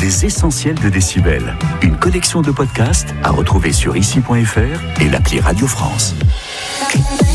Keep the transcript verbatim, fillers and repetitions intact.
Les Essentiels de Décibel. Une collection de podcasts à retrouver sur ici point f r et l'appli Radio France.